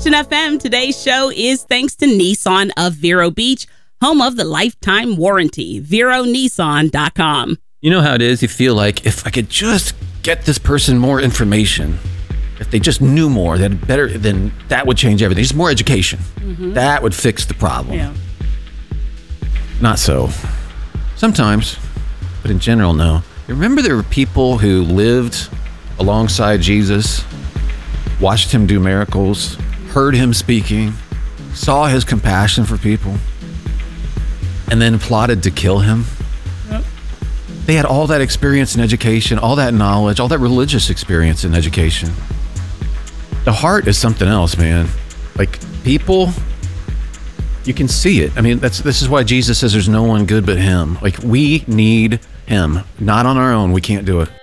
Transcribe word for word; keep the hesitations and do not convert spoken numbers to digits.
Christian F M. Today's show is thanks to Nissan of Vero Beach, home of the lifetime warranty. Vero Nissan dot com. You know how it is? You feel like if I could just get this person more information, if they just knew more, that better, then that would change everything. Just more education. Mm-hmm. That would fix the problem. Yeah. Not so. Sometimes, but in general, no. You remember there were people who lived alongside Jesus, watched him do miracles, heard him speaking, saw his compassion for people, and then plotted to kill him? Yep. They had all that experience in education, all that knowledge, all that religious experience in education. The heart is something else, man. Like, people, you can see it. I mean, that's this is why Jesus says there's no one good but him. Like, we need him. Not on our own. We can't do it.